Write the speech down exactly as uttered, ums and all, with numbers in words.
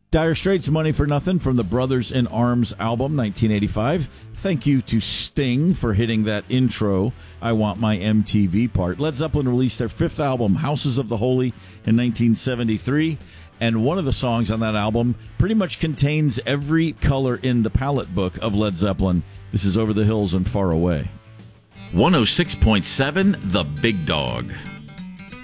Dire Straits, Money for Nothing from the Brothers in Arms album, nineteen eighty-five. Thank you to Sting for hitting that intro, I Want My M T V part. Led Zeppelin released their fifth album, Houses of the Holy, in nineteen seventy-three. And one of the songs on that album pretty much contains every color in the palette book of Led Zeppelin. This is Over the Hills and Far Away. one oh six point seven The Big Dog.